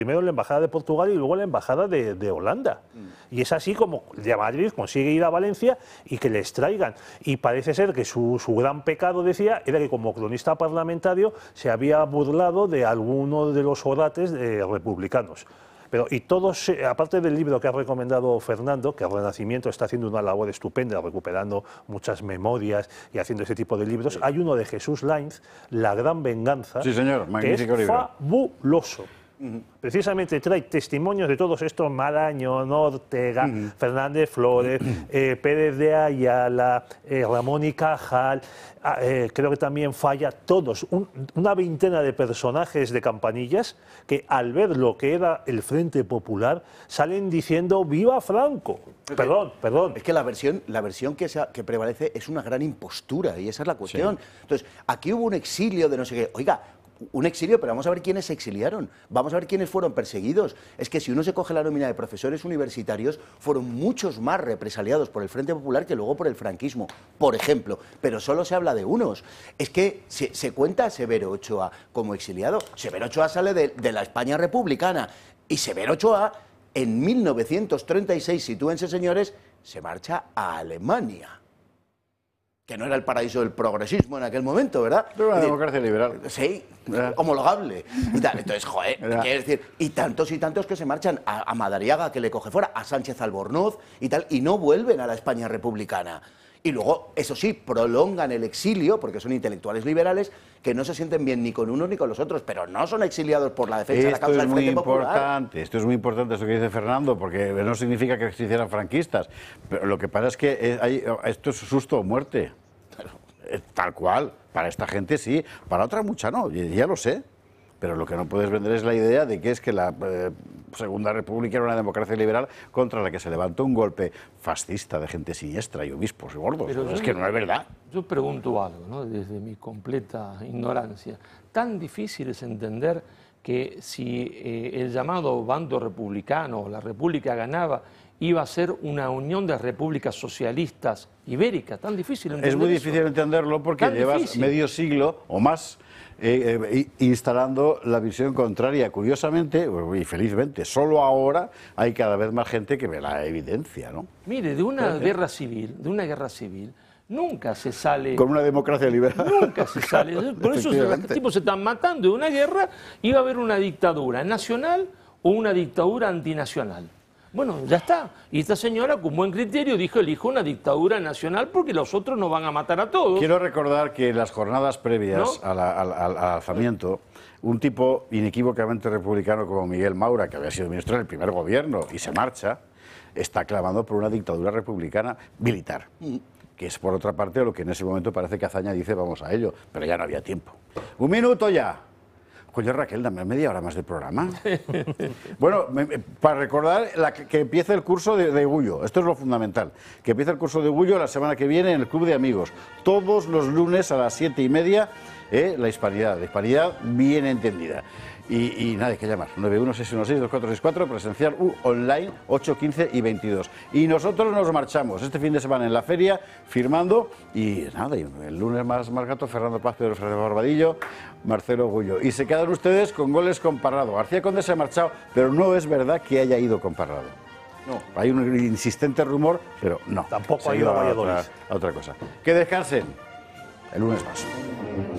primero en la embajada de Portugal y luego en la embajada de Holanda. Y es así como de Madrid consigue ir a Valencia y que les traigan. Y parece ser que su gran pecado, decía, era que como cronista parlamentario se había burlado de alguno de los orates republicanos. Pero, y todos, aparte del libro que ha recomendado Fernando, que el Renacimiento está haciendo una labor estupenda, recuperando muchas memorias y haciendo ese tipo de libros, hay uno de Jesús Lainz, La Gran Venganza, sí, señor, magnífico que es libro. Fabuloso. Precisamente trae testimonios de todos estos: Marañón, Ortega, Fernández Flores, Pérez de Ayala, Ramón y Cajal, creo que también Falla, todos, una veintena de personajes de Campanillas que al ver lo que era el Frente Popular salen diciendo ¡viva Franco! Perdón. Es que la versión que prevalece es una gran impostura y esa es la cuestión. Sí. Entonces, aquí hubo un exilio de no sé qué. Oiga, un exilio, pero vamos a ver quiénes se exiliaron, vamos a ver quiénes fueron perseguidos. Es que si uno se coge la nómina de profesores universitarios, fueron muchos más represaliados por el Frente Popular que luego por el franquismo, por ejemplo, pero solo se habla de unos. Es que se cuenta a Severo Ochoa como exiliado. Severo Ochoa sale de la España republicana y Severo Ochoa, en 1936, sitúense señores, se marcha a Alemania, que no era el paraíso del progresismo en aquel momento, ¿verdad? Pero una democracia liberal. Sí, homologable. Y tal. Entonces, joder, quiere decir, y tantos que se marchan a Madariaga, que le coge fuera, a Sánchez Albornoz y tal, y no vuelven a la España republicana. Y luego, eso sí, prolongan el exilio, porque son intelectuales liberales, que no se sienten bien ni con unos ni con los otros, pero no son exiliados por la defensa de la causa del Frente Popular. Esto es muy importante, eso que dice Fernando, porque no significa que se hicieran franquistas. Pero lo que pasa es que esto es susto o muerte. Tal cual, para esta gente sí, para otra mucha no, ya lo sé. Pero lo que no puedes vender es la idea de que es que la Segunda República era una democracia liberal contra la que se levantó un golpe fascista de gente siniestra y obispos y gordos. Pero es que no es verdad. Yo pregunto algo, ¿no? Desde mi completa ignorancia. ¿Tan difícil es entender que si el llamado bando republicano, la república ganaba, iba a ser una unión de repúblicas socialistas ibéricas? ¿Tan difícil entender eso? Es muy eso? difícil entenderlo porque llevas medio siglo o más instalando la visión contraria. Curiosamente y felizmente, solo ahora hay cada vez más gente que ve la evidencia, ¿no? Mire, de una guerra civil, nunca se sale... Con una democracia liberal. Nunca se sale. Por eso los tipos se están matando. De una guerra iba a haber una dictadura nacional o una dictadura antinacional. Bueno, ya está. Y esta señora, con buen criterio, dijo: elijo una dictadura nacional porque los otros nos van a matar a todos. Quiero recordar que en las jornadas previas al alzamiento, un tipo inequívocamente republicano como Miguel Maura, que había sido ministro del primer gobierno y se marcha, está clamando por una dictadura republicana militar. Que es, por otra parte, lo que en ese momento parece que Azaña dice: vamos a ello, pero ya no había tiempo. ¡Un minuto ya! Oye, Raquel, dame media hora más de programa. Bueno, para recordar que empieza el curso de Gullo, esto es lo fundamental, que empieza el curso de Gullo la semana que viene en el Club de Amigos, todos los lunes a las 7:30, la hispanidad bien entendida. Y nada, hay que llamar, 916162464, presencial online, 8, 15 y 22. Y nosotros nos marchamos este fin de semana en la feria, firmando, y nada, y el lunes más gato, Fernando Paz, Pedro Fernández Barbadillo, Marcelo Gullo. Y se quedan ustedes con goles con Parrado. García Conde se ha marchado, pero no es verdad que haya ido con Parrado. No, hay un insistente rumor, pero no. Tampoco ha ido a Valladolid. A otra cosa. Que descansen. El lunes más.